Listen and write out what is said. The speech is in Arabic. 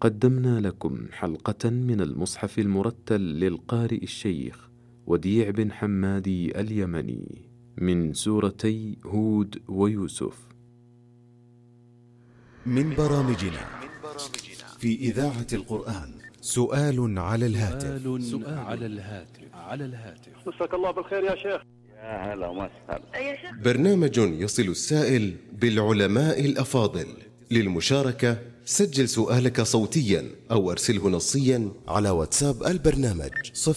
قدمنا لكم حلقة من المصحف المرتل للقارئ الشيخ وديع بن حمادي اليمني من سورتي هود ويوسف من برامجنا في إذاعة القرآن. سؤال على الهاتف. مساك الله بالخير يا شيخ. يا هلا وسهلا. برنامج يصل السائل بالعلماء الأفاضل. للمشاركة سجل سؤالك صوتيا أو أرسله نصيا على واتساب البرنامج